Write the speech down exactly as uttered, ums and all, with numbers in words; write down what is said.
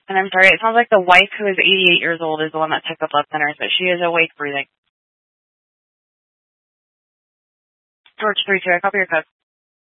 And I'm sorry, it sounds like the wife who is eighty-eight years old is the one that took the blood thinners, but she is awake breathing. George three two, I copy your code.